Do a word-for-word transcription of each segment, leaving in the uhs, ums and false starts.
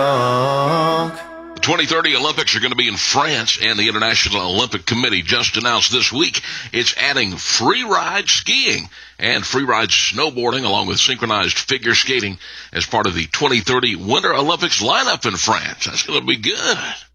The twenty thirty Olympics are going to be in France, and the International Olympic Committee just announced this week it's adding free ride skiing and free ride snowboarding along with synchronized figure skating as part of the twenty thirty Winter Olympics lineup in France. That's going to be good.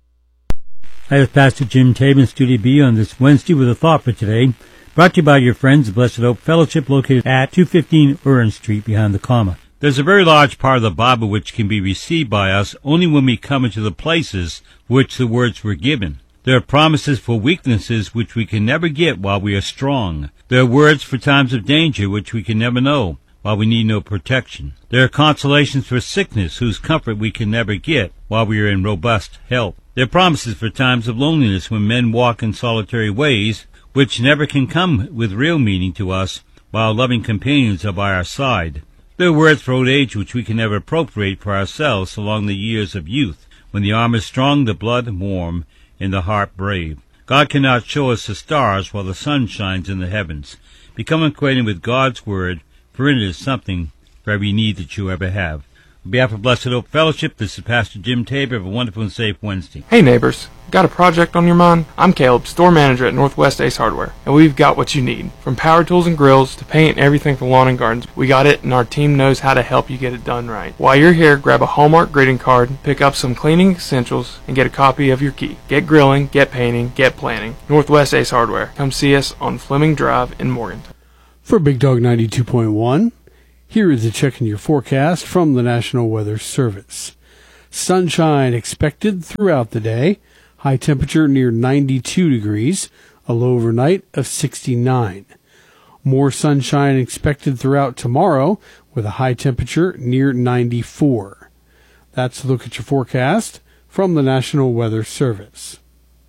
Hi, it's Pastor Jim Tabin, Studio B, on this Wednesday with a thought for today. Brought to you by your friends, the Blessed Hope Fellowship, located at two fifteen Uren Street behind the comma. There's a very large part of the Bible which can be received by us only when we come into the places which the words were given. There are promises for weaknesses which we can never get while we are strong. There are words for times of danger which we can never know while we need no protection. There are consolations for sickness whose comfort we can never get while we are in robust health. There are promises for times of loneliness when men walk in solitary ways which never can come with real meaning to us while loving companions are by our side. There are words for old age which we can never appropriate for ourselves so long the years of youth, when the arm is strong, the blood warm, and the heart brave. God cannot show us the stars while the sun shines in the heavens. Become acquainted with God's Word, for it is something for every need that you ever have. On behalf of Blessed Hope Fellowship, this is Pastor Jim Tabor. Have a wonderful and safe Wednesday. Hey neighbors, got a project on your mind? I'm Caleb, store manager at Northwest Ace Hardware, and we've got what you need. From power tools and grills to paint and everything for lawn and gardens, we got it, and our team knows how to help you get it done right. While you're here, grab a Hallmark greeting card, pick up some cleaning essentials, and get a copy of your key. Get grilling, get painting, get planning. Northwest Ace Hardware. Come see us on Fleming Drive in Morganton. For Big Dog ninety-two point one, here is a check in your forecast from the National Weather Service. Sunshine expected throughout the day. High temperature near ninety-two degrees. A low overnight of sixty-nine. More sunshine expected throughout tomorrow with a high temperature near ninety-four. That's a look at your forecast from the National Weather Service.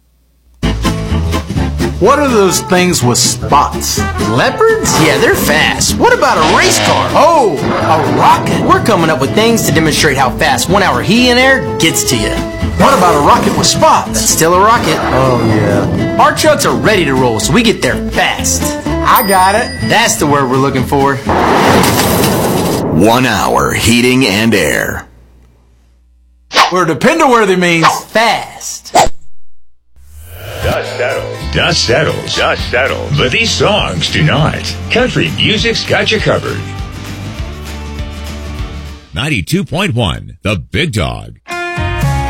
What are those things with spots? Leopards? Yeah, they're fast. What about a race car? Oh, a rocket. We're coming up with things to demonstrate how fast one hour heat and air gets to you. What about a rocket with spots? That's still a rocket. Oh, yeah. Our trucks are ready to roll, so we get there fast. I got it. That's the word we're looking for. One hour heating and air. Where dependable means fast. Dust settles. Dust settles. Dust settles. But these songs do not. Country music's got you covered. ninety-two point one, The Big Dog.